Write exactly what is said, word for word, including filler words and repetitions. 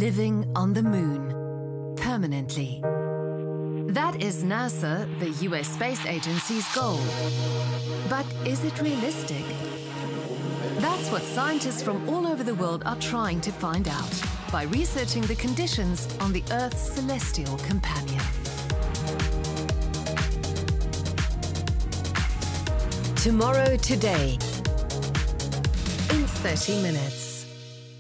living on the moon permanently. That is NASA, the U S space agency's goal. But is it realistic? That's what scientists from all over the world are trying to find out by researching the conditions on the Earth's celestial companion. Tomorrow Today in thirty minutes.